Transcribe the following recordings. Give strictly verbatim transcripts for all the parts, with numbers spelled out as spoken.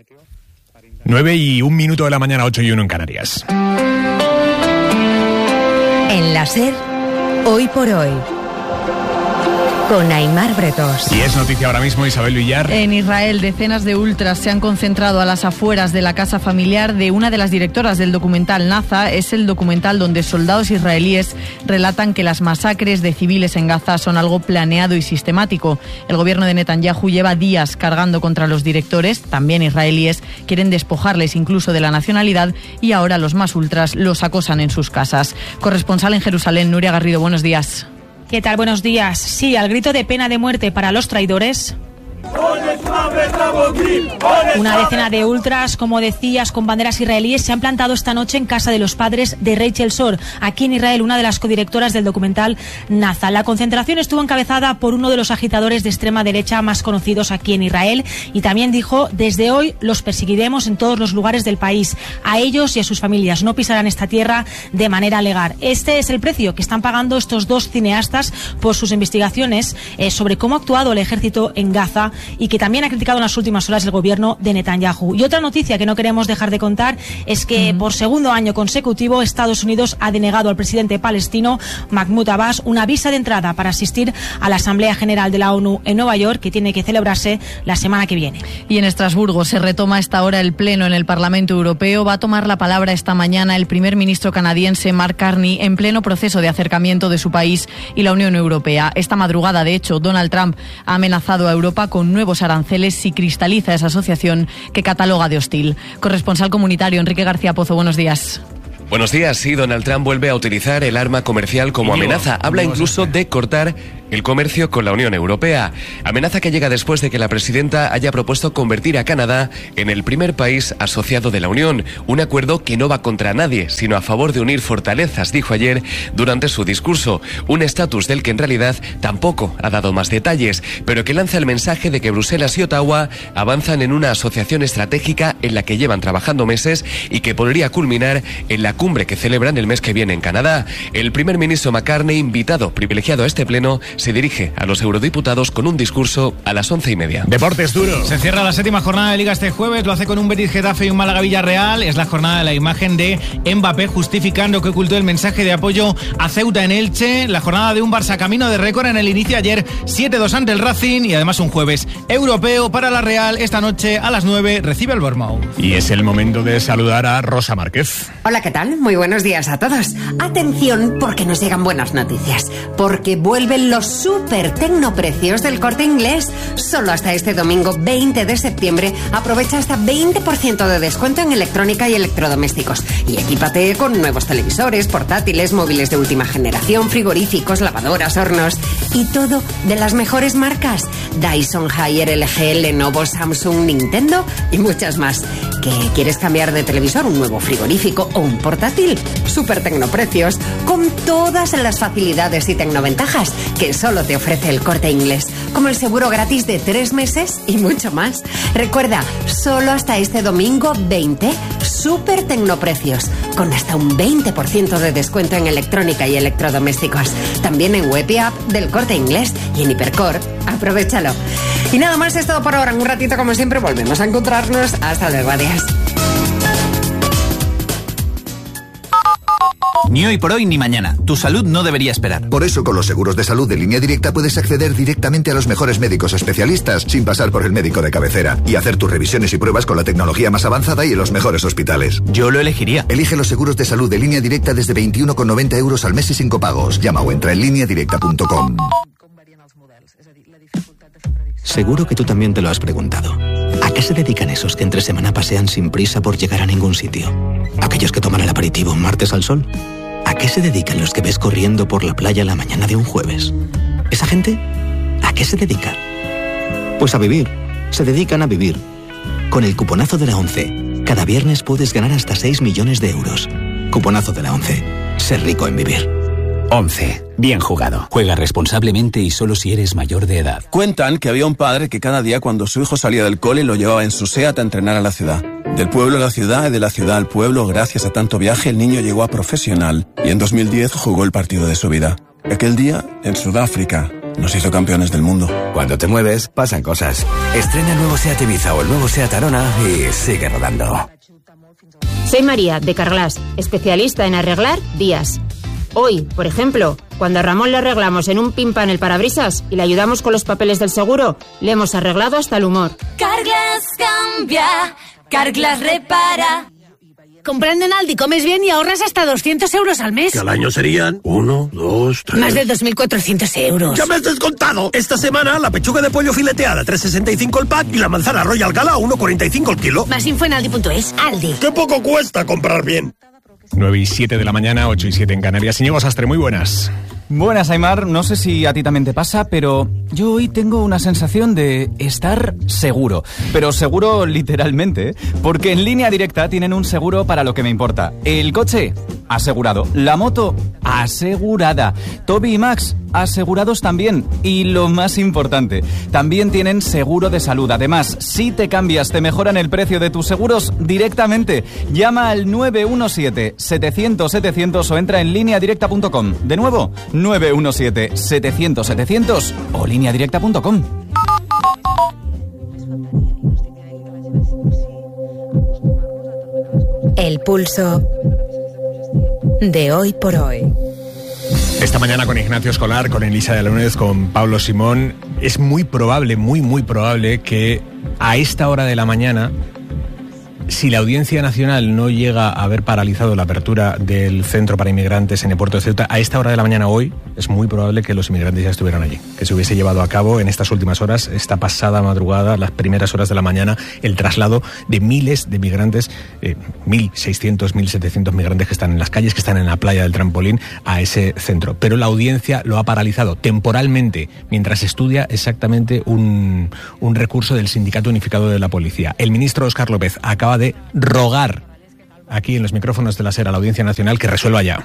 nueve y un minuto de la mañana, ocho y uno en Canarias. En la SER, hoy por hoy, con Aimar Bretos. Y es noticia ahora mismo, Isabel Villar. En Israel, decenas de ultras se han concentrado a las afueras de la casa familiar de una de las directoras del documental Naza. Es el documental donde soldados israelíes relatan que las masacres de civiles en Gaza son algo planeado y sistemático. El gobierno de Netanyahu lleva días cargando contra los directores, también israelíes, quieren despojarles incluso de la nacionalidad y ahora los más ultras los acosan en sus casas. Corresponsal en Jerusalén, Nuria Garrido, buenos días. ¿Qué tal? Buenos días. Sí, al grito de pena de muerte para los traidores. Una decena de ultras, como decías, con banderas israelíes, se han plantado esta noche en casa de los padres de Rachel Sor, aquí en Israel, una de las codirectoras del documental Naza. La concentración estuvo encabezada por uno de los agitadores de extrema derecha más conocidos aquí en Israel y también dijo: desde hoy los perseguiremos en todos los lugares del país. A ellos y a sus familias no pisarán esta tierra de manera legal. Este es el precio que están pagando estos dos cineastas por sus investigaciones eh, sobre cómo ha actuado el ejército en Gaza y que también ha criticado en las últimas horas el gobierno de Netanyahu. Y otra noticia que no queremos dejar de contar es que mm. por segundo año consecutivo Estados Unidos ha denegado al presidente palestino Mahmoud Abbas una visa de entrada para asistir a la Asamblea General de la ONU en Nueva York, que tiene que celebrarse la semana que viene. Y en Estrasburgo se retoma a esta hora el pleno en el Parlamento Europeo. Va a tomar la palabra esta mañana el primer ministro canadiense Mark Carney en pleno proceso de acercamiento de su país y la Unión Europea. Esta madrugada, de hecho, Donald Trump ha amenazado a Europa con nuevos aranceles si cristaliza esa asociación que cataloga de hostil. Corresponsal comunitario Enrique García Pozo, buenos días. Buenos días. Sí, Donald Trump vuelve a utilizar el arma comercial como amenaza. Habla incluso de cortar el comercio con la Unión Europea. Amenaza que llega después de que la presidenta haya propuesto convertir a Canadá en el primer país asociado de la Unión. Un acuerdo que no va contra nadie, sino a favor de unir fortalezas, dijo ayer durante su discurso. Un estatus del que en realidad tampoco ha dado más detalles, pero que lanza el mensaje de que Bruselas y Ottawa avanzan en una asociación estratégica en la que llevan trabajando meses y que podría culminar en la cumbre que celebran el mes que viene en Canadá. El primer ministro McCartney, invitado privilegiado a este pleno, se dirige a los eurodiputados con un discurso a las once y media. Deportes duros. Se cierra la séptima jornada de Liga este jueves, lo hace con un Betis Getafe y un Málaga Villarreal. Es la jornada de la imagen de Mbappé justificando que ocultó el mensaje de apoyo a Ceuta en Elche. La jornada de un Barça camino de récord en el inicio ayer, siete dos ante el Racing, y además un jueves europeo para la Real. Esta noche a las nueve recibe el Bournemouth. Y es el momento de saludar a Rosa Márquez. Hola, ¿qué tal? Muy buenos días a todos. Atención, porque nos llegan buenas noticias. Porque vuelven los super tecnoprecios del Corte Inglés. Solo hasta este domingo veinte de septiembre aprovecha hasta veinte por ciento de descuento en electrónica y electrodomésticos. Y equípate con nuevos televisores, portátiles, móviles de última generación, frigoríficos, lavadoras, hornos y todo de las mejores marcas. Dyson, Haier, L G, Lenovo, Samsung, Nintendo y muchas más. ¿Que quieres cambiar de televisor, un nuevo frigorífico o un portátil? Super tecnoprecios con todas las facilidades y tecnoventajas que solo te ofrece el Corte Inglés, como el seguro gratis de tres meses y mucho más. Recuerda, solo hasta este domingo veinte, super tecnoprecios, con hasta un veinte por ciento de descuento en electrónica y electrodomésticos. También en web y app del Corte Inglés y en Hipercor. Aprovéchalo. Y nada más, es todo por ahora. En un ratito, como siempre, volvemos a encontrarnos. Hasta luego, adiós. Ni hoy por hoy ni mañana. Tu salud no debería esperar. Por eso, con los seguros de salud de Línea Directa puedes acceder directamente a los mejores médicos especialistas sin pasar por el médico de cabecera y hacer tus revisiones y pruebas con la tecnología más avanzada y en los mejores hospitales. Yo lo elegiría. Elige los seguros de salud de Línea Directa desde veintiuno con noventa euros al mes y sin copagos. Llama o entra en línea directa punto com. Seguro que tú también te lo has preguntado. ¿A qué se dedican esos que entre semana pasean sin prisa por llegar a ningún sitio? ¿Aquellos que toman el aperitivo un martes al sol? ¿A qué se dedican los que ves corriendo por la playa la mañana de un jueves? ¿Esa gente? ¿A qué se dedica? Pues a vivir. Se dedican a vivir. Con el cuponazo de la ONCE, cada viernes puedes ganar hasta seis millones de euros. Cuponazo de la ONCE. Ser rico en vivir. once. Bien jugado. Juega responsablemente y solo si eres mayor de edad. Cuentan que había un padre que cada día cuando su hijo salía del cole lo llevaba en su SEAT a entrenar a la ciudad. Del pueblo a la ciudad y de la ciudad al pueblo, gracias a tanto viaje, el niño llegó a profesional y en dos mil diez jugó el partido de su vida. Aquel día, en Sudáfrica, nos hizo campeones del mundo. Cuando te mueves, pasan cosas. Estrena el nuevo SEAT Ibiza o el nuevo SEAT Arona y sigue rodando. Soy María, de Carglass, especialista en arreglar días. Hoy, por ejemplo, cuando a Ramón le arreglamos en un pimpan el parabrisas y le ayudamos con los papeles del seguro, le hemos arreglado hasta el humor. Carglass cambia, Carglass repara. Comprando en Aldi comes bien y ahorras hasta doscientos euros al mes. Que al año serían uno, dos, tres... Más de dos mil cuatrocientos euros. ¡Ya me has descontado! Esta semana la pechuga de pollo fileteada tres sesenta y cinco el pack y la manzana Royal Gala a uno cuarenta y cinco el kilo. Más info en aldi punto es. Aldi. ¡Qué poco cuesta comprar bien! nueve y siete de la mañana, ocho y siete en Canarias. Íñigo Sastre, muy buenas. Buenas, Aimar. No sé si a ti también te pasa, pero yo hoy tengo una sensación de estar seguro. Pero seguro literalmente, ¿eh? Porque en Línea Directa tienen un seguro para lo que me importa. El coche, asegurado. La moto, asegurada. Toby y Max, asegurados también. Y lo más importante, también tienen seguro de salud. Además, si te cambias, te mejoran el precio de tus seguros directamente. Llama al nueve uno siete, setecientos, setecientos o entra en línea directa punto com. De nuevo, nueve uno siete, setecientos, setecientos o línea directa punto com. El pulso de hoy por hoy. Esta mañana con Ignacio Escolar, con Elisa de la Núñez, con Pablo Simón, es muy probable, muy muy probable que a esta hora de la mañana, si la Audiencia Nacional no llega a haber paralizado la apertura del centro para inmigrantes en el puerto de Ceuta, a esta hora de la mañana hoy es muy probable que los inmigrantes ya estuvieran allí, que se hubiese llevado a cabo en estas últimas horas, esta pasada madrugada, las primeras horas de la mañana, el traslado de miles de migrantes, eh, mil seiscientos, mil setecientos migrantes que están en las calles, que están en la playa del Trampolín, a ese centro. Pero la Audiencia lo ha paralizado temporalmente mientras estudia exactamente un, un recurso del Sindicato Unificado de la Policía. El ministro Óscar López acaba de rogar aquí en los micrófonos de la SER a la Audiencia Nacional que resuelva ya.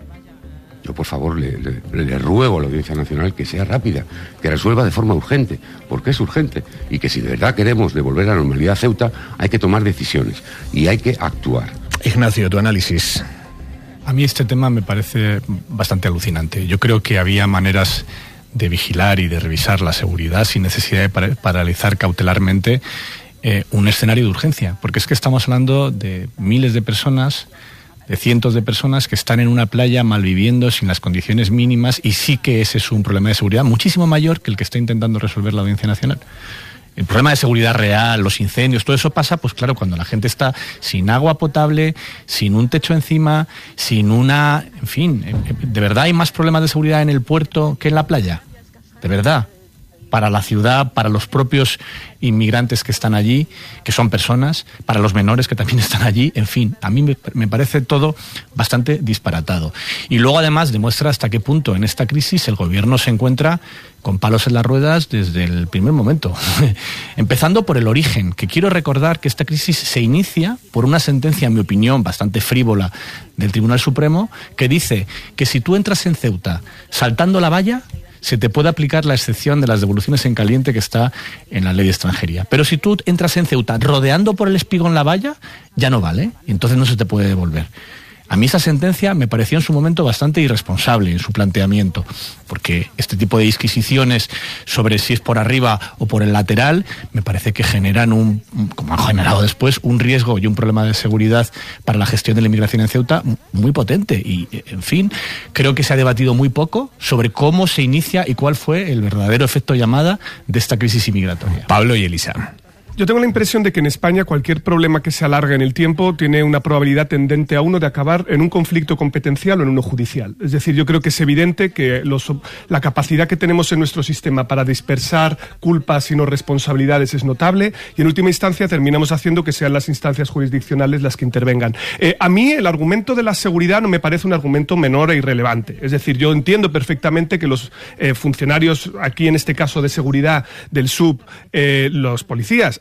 Yo, por favor, le, le, le ruego a la Audiencia Nacional que sea rápida, que resuelva de forma urgente, porque es urgente, y que si de verdad queremos devolver la normalidad a Ceuta, hay que tomar decisiones y hay que actuar. Ignacio, tu análisis. A mí este tema me parece bastante alucinante. Yo creo que había maneras de vigilar y de revisar la seguridad sin necesidad de para- paralizar cautelarmente eh, un escenario de urgencia, porque es que estamos hablando de miles de personas, de cientos de personas que están en una playa malviviendo sin las condiciones mínimas, y sí que ese es un problema de seguridad muchísimo mayor que el que está intentando resolver la Audiencia Nacional. El problema de seguridad real, los incendios, todo eso pasa, pues claro, cuando la gente está sin agua potable, sin un techo encima, sin una... En fin, ¿de verdad hay más problemas de seguridad en el puerto que en la playa? ¿De verdad? Para la ciudad, para los propios inmigrantes que están allí, que son personas, para los menores que también están allí, en fin, a mí me, me parece todo bastante disparatado. Y luego además demuestra hasta qué punto en esta crisis el gobierno se encuentra con palos en las ruedas desde el primer momento. Empezando por el origen, que quiero recordar que esta crisis se inicia por una sentencia, en mi opinión, bastante frívola del Tribunal Supremo, que dice que si tú entras en Ceuta saltando la valla, se te puede aplicar la excepción de las devoluciones en caliente que está en la ley de extranjería. Pero si tú entras en Ceuta rodeando por el espigón la valla, ya no vale, y entonces no se te puede devolver. A mí esa sentencia me pareció en su momento bastante irresponsable en su planteamiento, porque este tipo de disquisiciones sobre si es por arriba o por el lateral me parece que generan un, como han generado después, un riesgo y un problema de seguridad para la gestión de la inmigración en Ceuta muy potente. Y, en fin, creo que se ha debatido muy poco sobre cómo se inicia y cuál fue el verdadero efecto llamada de esta crisis inmigratoria. Pablo y Elisa. Yo tengo la impresión de que en España cualquier problema que se alargue en el tiempo tiene una probabilidad tendente a uno de acabar en un conflicto competencial o en uno judicial. Es decir, yo creo que es evidente que los, la capacidad que tenemos en nuestro sistema para dispersar culpas y no responsabilidades es notable, y en última instancia terminamos haciendo que sean las instancias jurisdiccionales las que intervengan. Eh, a mí el argumento de la seguridad no me parece un argumento menor e irrelevante. Es decir, yo entiendo perfectamente que los eh, funcionarios, aquí en este caso de seguridad del S U B, eh, los policías,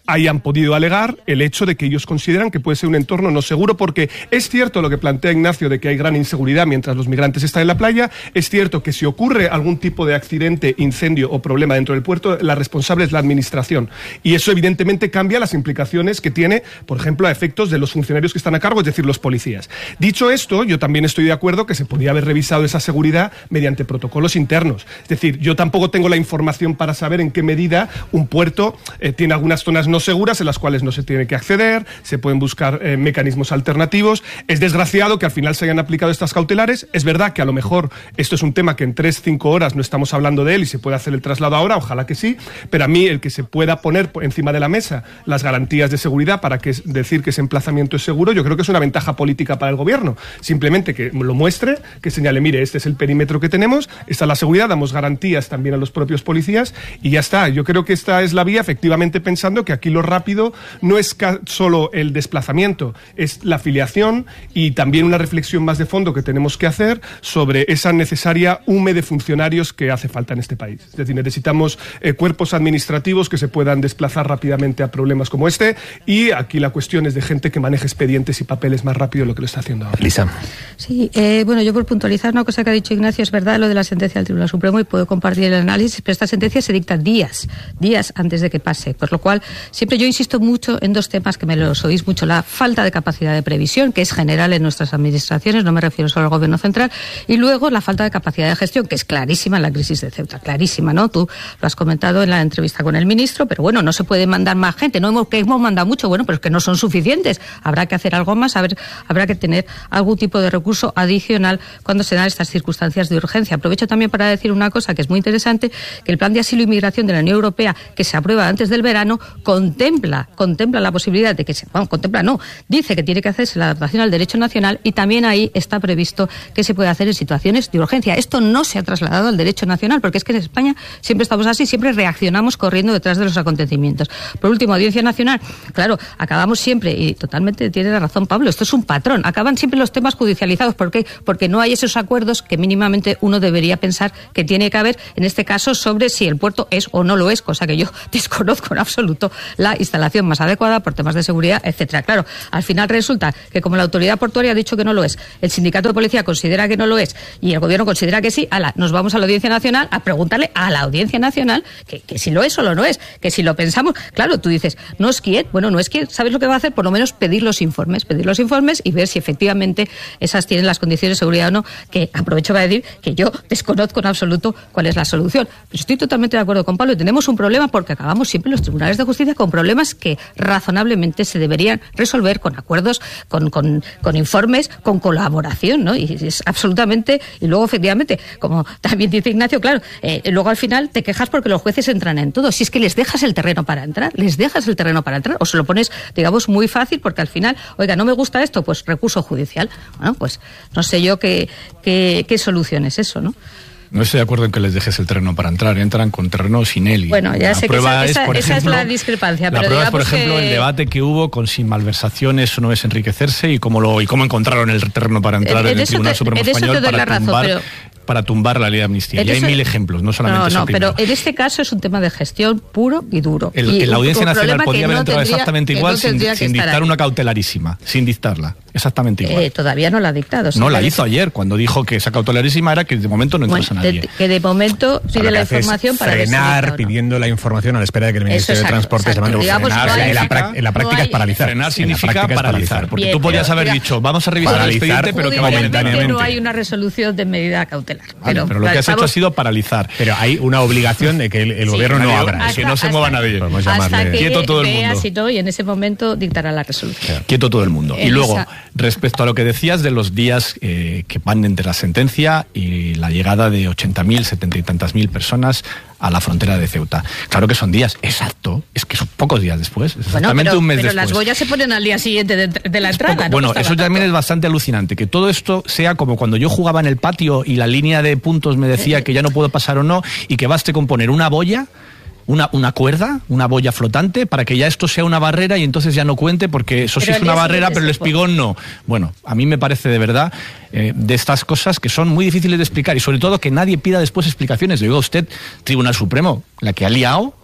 hayan podido alegar el hecho de que ellos consideran que puede ser un entorno no seguro, porque es cierto lo que plantea Ignacio de que hay gran inseguridad mientras los migrantes están en la playa, es cierto que si ocurre algún tipo de accidente, incendio o problema dentro del puerto, la responsable es la administración. Y eso evidentemente cambia las implicaciones que tiene, por ejemplo, a efectos de los funcionarios que están a cargo, es decir, los policías. Dicho esto, yo también estoy de acuerdo que se podría haber revisado esa seguridad mediante protocolos internos. Es decir, yo tampoco tengo la información para saber en qué medida un puerto eh, tiene algunas zonas no seguras en las cuales no se tiene que acceder, se pueden buscar eh, mecanismos alternativos. Es desgraciado que al final se hayan aplicado estas cautelares. Es verdad que a lo mejor esto es un tema que en tres, cinco horas no estamos hablando de él y se puede hacer el traslado ahora, ojalá que sí, pero a mí el que se pueda poner encima de la mesa las garantías de seguridad para que decir que ese emplazamiento es seguro, yo creo que es una ventaja política para el gobierno. Simplemente que lo muestre, que señale, mire, este es el perímetro que tenemos, esta es la seguridad, damos garantías también a los propios policías y ya está. Yo creo que esta es la vía, efectivamente pensando que aquí lo rápido no es solo el desplazamiento, es la afiliación y también una reflexión más de fondo que tenemos que hacer sobre esa necesaria hume de funcionarios que hace falta en este país. Es decir, necesitamos eh, cuerpos administrativos que se puedan desplazar rápidamente a problemas como este y aquí la cuestión es de gente que maneje expedientes y papeles más rápido de lo que lo está haciendo ahora. Lisa. Sí, eh, bueno, yo por puntualizar una cosa que ha dicho Ignacio, es verdad lo de la sentencia del Tribunal Supremo y puedo compartir el análisis, pero esta sentencia se dicta días, días antes de que pase, por lo cual siempre yo insisto mucho en dos temas que me los oís mucho, la falta de capacidad de previsión, que es general en nuestras administraciones, no me refiero solo al Gobierno central, y luego la falta de capacidad de gestión, que es clarísima en la crisis de Ceuta, clarísima, ¿no? Tú lo has comentado en la entrevista con el ministro, pero bueno, no se puede mandar más gente, no hemos, que hemos mandado mucho, bueno, pero es que no son suficientes, habrá que hacer algo más, haber, habrá que tener algún tipo de recurso adicional cuando se dan estas circunstancias de urgencia. Aprovecho también para decir una cosa que es muy interesante, que el Plan de Asilo y Migración de la Unión Europea, que se aprueba antes del verano, contempla, contempla la posibilidad de que se, bueno, contempla no, dice que tiene que hacerse la adaptación al derecho nacional y también ahí está previsto que se puede hacer en situaciones de urgencia. Esto no se ha trasladado al derecho nacional, porque es que en España siempre estamos así, siempre reaccionamos corriendo detrás de los acontecimientos. Por último, Audiencia Nacional, claro, acabamos siempre, y totalmente tiene la razón Pablo, esto es un patrón, acaban siempre los temas judicializados. ¿Por qué? Porque no hay esos acuerdos que mínimamente uno debería pensar que tiene que haber, en este caso, sobre si el puerto es o no lo es, cosa que yo desconozco en absoluto la instalación más adecuada por temas de seguridad, etcétera. Claro, al final resulta que como la autoridad portuaria ha dicho que no lo es, el sindicato de policía considera que no lo es y el gobierno considera que sí, ala, nos vamos a la Audiencia Nacional a preguntarle a la Audiencia Nacional que, que si lo es o lo no es, que si lo pensamos, claro, tú dices, no es quién, bueno, no es quién, ¿sabes lo que va a hacer? Por lo menos pedir los informes, pedir los informes y ver si efectivamente esas tienen las condiciones de seguridad o no, que aprovecho para decir que yo desconozco en absoluto cuál es la solución. Pero estoy totalmente de acuerdo con Pablo, tenemos un problema porque acabamos siempre en los tribunales de justicia con problemas que razonablemente se deberían resolver con acuerdos, con, con, con informes, con colaboración, ¿no? Y es absolutamente, y luego efectivamente, como también dice Ignacio, claro, eh, luego al final te quejas porque los jueces entran en todo. Si es que les dejas el terreno para entrar, les dejas el terreno para entrar, o se lo pones, digamos, muy fácil porque al final, oiga, no me gusta esto, pues recurso judicial. Bueno, pues no sé yo qué, qué, qué solución es eso, ¿no? No estoy de acuerdo en que les dejes el terreno para entrar, entran con terreno sin él. Bueno, ya sé que esa, esa, es, esa ejemplo, es la discrepancia. La pero prueba es, por ejemplo, que... el debate que hubo con si malversaciones o no es enriquecerse y cómo, lo, y cómo encontraron el terreno para entrar en, en, en el Tribunal te, Supremo en Español para razón, tumbar... Pero... para tumbar la ley de amnistía. En y eso, hay mil ejemplos, no solamente No, no, pero en este caso es un tema de gestión puro y duro. El, y la Audiencia Nacional podría haber no entrado tendría, exactamente igual no sin, sin dictar ahí. una cautelarísima, sin dictarla. Exactamente igual. Eh, todavía no la ha dictado. No, la hizo ayer, cuando dijo que esa cautelarísima era que de momento no entras bueno, a nadie. De, que de momento pide la información para frenar, ver si pidiendo la información a la espera de que el Ministerio de Transportes le mande un frenar. No hay, en, la, en la práctica no hay, es paralizar. Frenar significa paralizar, porque Bien, tú podías pero, haber mira, dicho, vamos a revisar el expediente, pero que momentáneamente. No hay una resolución de medida cautelar. Vale, pero, pero lo que has hecho ha sido paralizar. Pero hay una obligación de que el, el sí, gobierno no abra. Hasta, que no se mueva nadie. Podemos llamarle. Quieto todo el mundo. Si no, y en ese momento dictará la resolución. Quieto todo el mundo. En y luego, esa... respecto a lo que decías de los días eh, que van entre la sentencia y la llegada de ochenta mil, setenta y tantas mil personas a la frontera de Ceuta. Claro que son días, exacto, es que son pocos días después, exactamente bueno, pero, un mes pero después. Pero las boyas se ponen al día siguiente de, de la es entrada. Poco, ¿no? bueno, Estaba eso también tanto. es bastante alucinante, que todo esto sea como cuando yo jugaba en el patio y la línea de puntos me decía que ya no puedo pasar o no, y que baste con poner una boya, Una, una cuerda, una boya flotante, para que ya esto sea una barrera y entonces ya no cuente, porque eso sí es una barrera, pero el espigón no. Bueno, a mí me parece de verdad eh, de estas cosas que son muy difíciles de explicar y sobre todo que nadie pida después explicaciones. Le digo a usted, Tribunal Supremo, la que ha liado,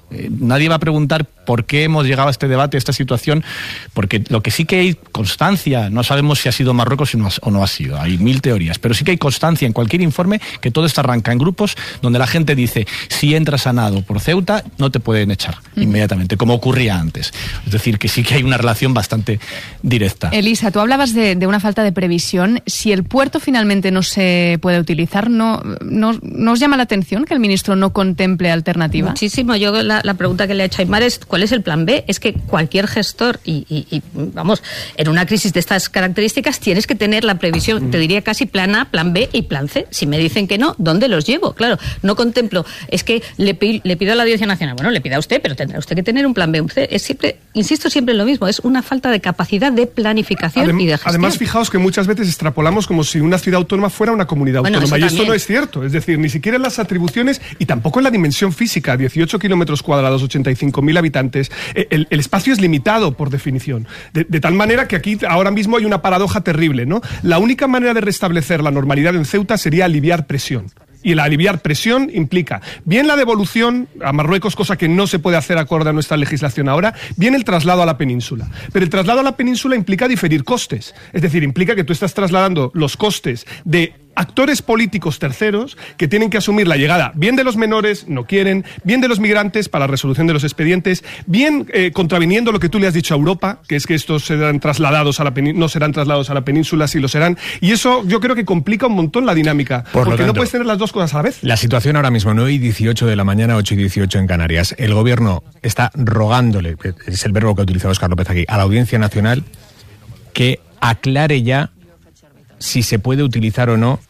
Eh, nadie va a preguntar por qué hemos llegado a este debate, a esta situación, porque lo que sí que hay constancia, no sabemos si ha sido Marruecos o no ha sido, hay mil teorías, pero sí que hay constancia en cualquier informe que todo esto arranca en grupos donde la gente dice, si entras a nado por Ceuta, no te pueden echar mm. inmediatamente, como ocurría antes. Es decir, que sí que hay una relación bastante directa. Elisa, tú hablabas de, de una falta de previsión. Si el puerto finalmente no se puede utilizar, ¿no, no, ¿no os llama la atención que el ministro no contemple alternativa? Muchísimo. Yo la, la pregunta que le ha hecho Aymar es ¿cuál es el plan B? Es que cualquier gestor y, y, y vamos, en una crisis de estas características tienes que tener la previsión, te diría casi plan A, plan B y plan C. Si me dicen que no, ¿dónde los llevo? Claro, no contemplo. Es que le, le pido a la Audiencia Nacional, bueno, le pida a usted, pero tendrá usted que tener un plan B, un C. Es siempre, insisto siempre en lo mismo, es una falta de capacidad de planificación Adem- y de gestión. Además, fijaos que muchas veces extrapolamos como si una ciudad autónoma fuera una comunidad bueno, autónoma, y también. esto no es cierto. Es decir, ni siquiera en las atribuciones y tampoco en la dimensión física, dieciocho kilómetros cuadrados, ochenta y cinco mil habitantes, el, el espacio es limitado por definición. De, de tal manera que aquí ahora mismo hay una paradoja terrible, ¿no? La única manera de restablecer la normalidad en Ceuta sería aliviar presión. Y el aliviar presión implica bien la devolución a Marruecos, cosa que no se puede hacer acorde a nuestra legislación ahora, bien el traslado a la península. Pero el traslado a la península implica diferir costes. Es decir, implica que tú estás trasladando los costes de actores políticos terceros que tienen que asumir la llegada bien de los menores, no quieren, bien de los migrantes para la resolución de los expedientes, bien eh, contraviniendo lo que tú le has dicho a Europa, que es que estos serán trasladados a la península, no serán trasladados a la península, sí lo serán, y eso yo creo que complica un montón la dinámica, Por porque lo tanto, no puedes tener las dos cosas a la vez. La situación ahora mismo, nueve y dieciocho de la mañana, ocho y dieciocho en Canarias. El gobierno está rogándole, es el verbo que ha utilizado Óscar López aquí, a la Audiencia Nacional que aclare ya si se puede utilizar o no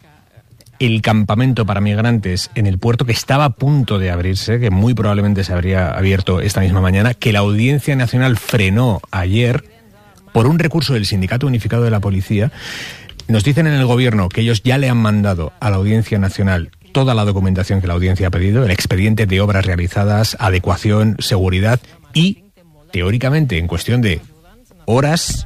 el campamento para migrantes en el puerto, que estaba a punto de abrirse, que muy probablemente se habría abierto esta misma mañana, que la Audiencia Nacional frenó ayer por un recurso del Sindicato Unificado de la Policía. Nos dicen en el gobierno que ellos ya le han mandado a la Audiencia Nacional toda la documentación que la audiencia ha pedido, el expediente de obras realizadas, adecuación, seguridad, y teóricamente en cuestión de horas,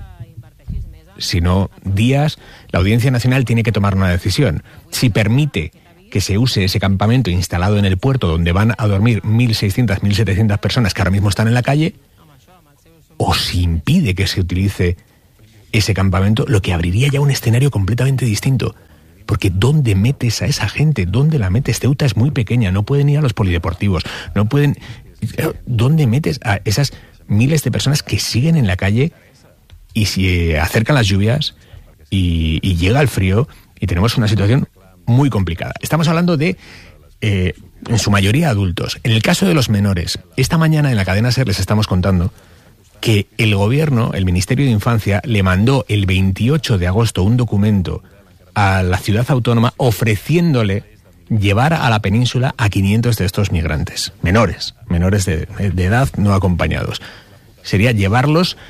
sino días, la Audiencia Nacional tiene que tomar una decisión. Si permite que se use ese campamento instalado en el puerto donde van a dormir mil seiscientas, mil setecientas personas que ahora mismo están en la calle, o si impide que se utilice ese campamento, lo que abriría ya un escenario completamente distinto. Porque ¿dónde metes a esa gente? ¿Dónde la metes? Ceuta es muy pequeña, no pueden ir a los polideportivos, no pueden... ¿Dónde metes a esas miles de personas que siguen en la calle? Y si acercan las lluvias y, y llega el frío y tenemos una situación muy complicada. Estamos hablando de, eh, en su mayoría, adultos. En el caso de los menores, esta mañana en la cadena SER les estamos contando que el gobierno, el Ministerio de Infancia, le mandó el veintiocho de agosto un documento a la ciudad autónoma ofreciéndole llevar a la península a quinientos de estos migrantes, menores, menores de, de edad no acompañados. Sería llevarlos